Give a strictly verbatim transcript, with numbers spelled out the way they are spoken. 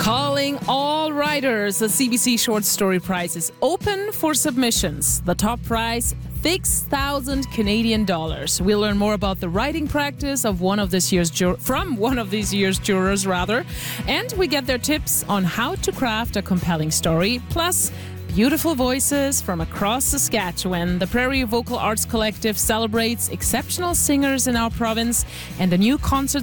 Calling all writers, the C B C Short Story Prize is open for submissions. The top prize, six thousand Canadian dollars. We'll learn more about the writing practice of one of this year's jur- from one of this year's jurors, rather, and we get their tips on how to craft a compelling story. Plus, beautiful voices from across Saskatchewan. The Prairie Vocal Arts Collective celebrates exceptional singers in our province, and a new concert